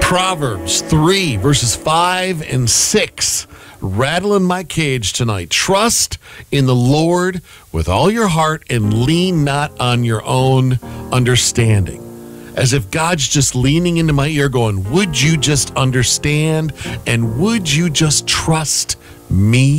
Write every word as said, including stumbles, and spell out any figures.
Proverbs three, verses five and six. Rattling my cage tonight. Trust in the Lord with all your heart and lean not on your own understanding. As if God's just leaning into my ear going, would you just understand and would you just trust me?